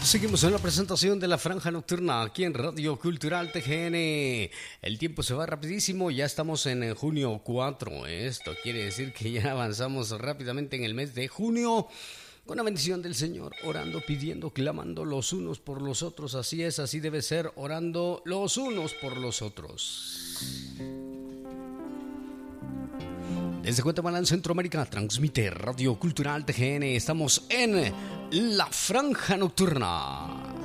Seguimos en la presentación de la Franja Nocturna aquí en Radio Cultural TGN. El tiempo se va rapidísimo, ya estamos en junio 4. Esto quiere decir que ya avanzamos rápidamente en el mes de junio. Con la bendición del Señor, orando, pidiendo, clamando los unos por los otros. Así es, así debe ser, orando los unos por los otros. Desde Guatemala, en Centroamérica, transmite Radio Cultural TGN. Estamos en La Franja Nocturna.